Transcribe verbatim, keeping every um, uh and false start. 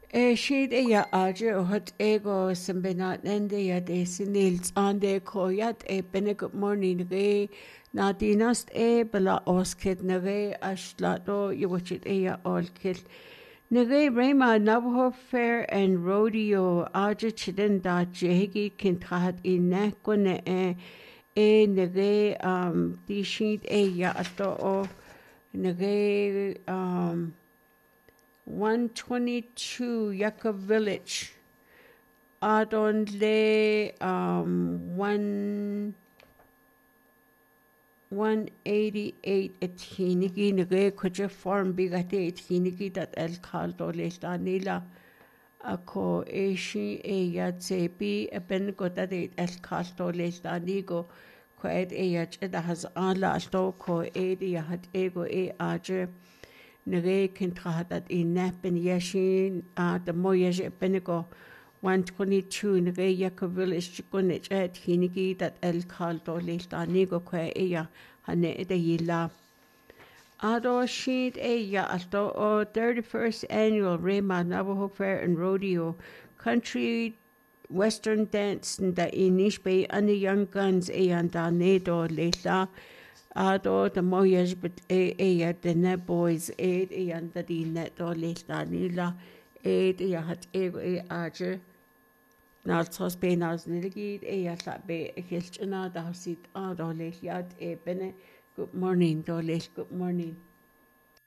Eh, Sheet e ya aje o hot ego sembena nende ya de sinils ande koyat e bene good morning re na dinast e bela oskid na re ashlato yuwachit e ya olkid. Nere Rema Navajo Fair and Rodeo aje chiden da jehegi kintrahat in nekone e e nere um di sheet e ya ato o nere um one twenty-two Yucca Village. Adonle um one one eighty-eight at Hinigi Nage Kuja Farm Bigate at Hinigi that El Caldo Lestanila Ako Eshi E Yatsepi a Bengoda de El Caldo Lestanigo Quaid E Yach that has Ala Stoko Edi had Ego E Aje Nere Kintrahat in Napin Yashin uh the Moyaje Benigo one twenty-two Nere Yaka Village Chikunich at Hinigi that El Caldo Lestanigo Qua Eya Hane de Yila Ado Sheet Eya Alto o thirty-first Annual Rema Navajo Fair and Rodeo Country Western Dance da Inish Bay and the Young Guns Eyan da Nedo Lesa Ado the Moyas but Eya the Net Boys Aid Eyan da di Neto Lesa Nila Aid Eya hat Ego E Ager Nalsos Bay Nals Niligid Eya Sat Bay Hilchana da Hasit Ado Lesiat E Bene. Good morning, Doles. Good morning.